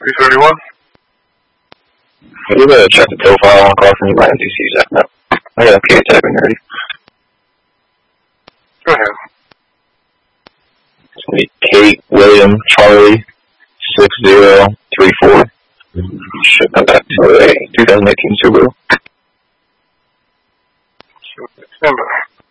331. I do gotta check the profile on call from you by NTC Zach now. I got a PA tag when you're ready. Go ahead. It's gonna be Kate William Charlie 6034. Should come back to a 2018 Subaru. December.